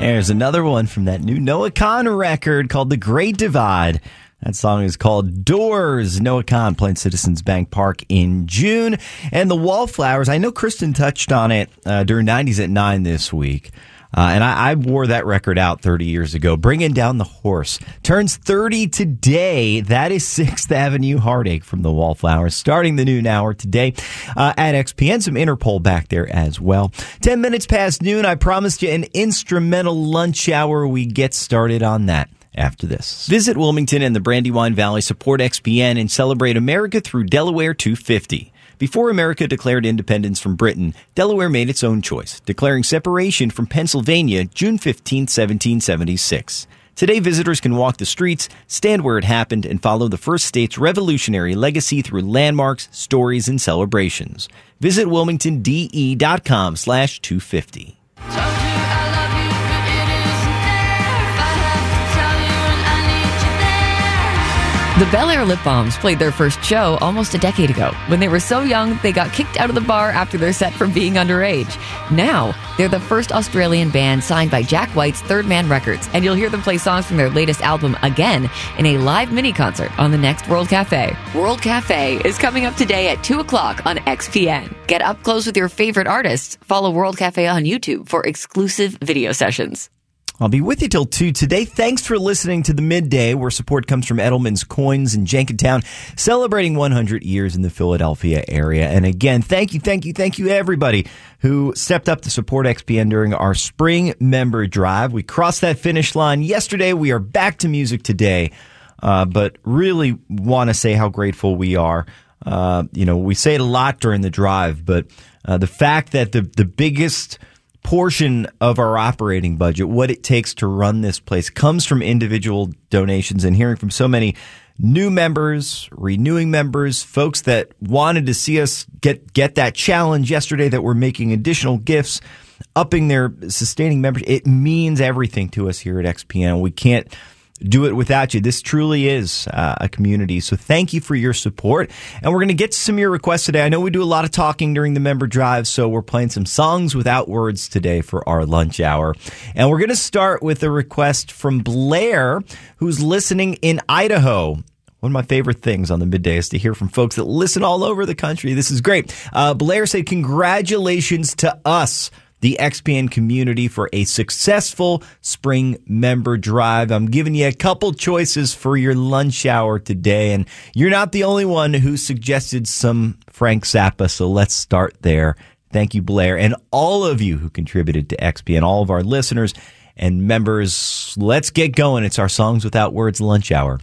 There's another one from that new Noah Kahan record called The Great Divide. That song is called Doors. Noah Kahan playing Citizens Bank Park in June. And the Wallflowers, I know Kristen touched on it during 90s at 9 this week. And I wore that record out 30 years ago. Bringing Down the Horse. Turns 30 today. That is 6th Avenue Heartache from the Wallflowers. Starting the noon hour today at XPN. Some Interpol back there as well. 10 minutes past noon. I promised you an instrumental lunch hour. We get started on that after this. Visit Wilmington and the Brandywine Valley. Support XPN and celebrate America through Delaware 250. Before America declared independence from Britain, Delaware made its own choice, declaring separation from Pennsylvania June 15, 1776. Today, visitors can walk the streets, stand where it happened, and follow the first state's revolutionary legacy through landmarks, stories, and celebrations. Visit wilmingtonde.com/250. The Bel Air Lip Balms played their first show almost a decade ago. When they were so young, they got kicked out of the bar after their set for being underage. Now, they're the first Australian band signed by Jack White's Third Man Records, and you'll hear them play songs from their latest album again in a live mini-concert on the next World Cafe. World Cafe is coming up today at 2 o'clock on XPN. Get up close with your favorite artists. Follow World Cafe on YouTube for exclusive video sessions. I'll be with you till 2 today. Thanks for listening to The Midday, where support comes from Edelman's Coins in Jenkintown, celebrating 100 years in the Philadelphia area. And again, thank you, everybody who stepped up to support XPN during our spring member drive. We crossed that finish line yesterday. We are back to music today, but really want to say how grateful we are. We say it a lot during the drive, but the fact that the biggest portion of our operating budget, what it takes to run this place, comes from individual donations, and hearing from so many new members, renewing members, folks that wanted to see us get that challenge yesterday, that we're making additional gifts, upping their sustaining membership. It means everything to us here at XPN. We can't do it without you. This truly is a community. So thank you for your support. And we're going to get to some of your requests today. I know we do a lot of talking during the member drive, so we're playing some songs without words today for our lunch hour. And we're going to start with a request from Blair, who's listening in Idaho. One of my favorite things on the midday is to hear from folks that listen all over the country. This is great. Blair said, congratulations to us, the XPN community, for a successful spring member drive. I'm giving you a couple choices for your lunch hour today, and you're not the only one who suggested some Frank Zappa, so let's start there. Thank you, Blair, and all of you who contributed to XPN, all of our listeners and members. Let's get going. It's our Songs Without Words lunch hour.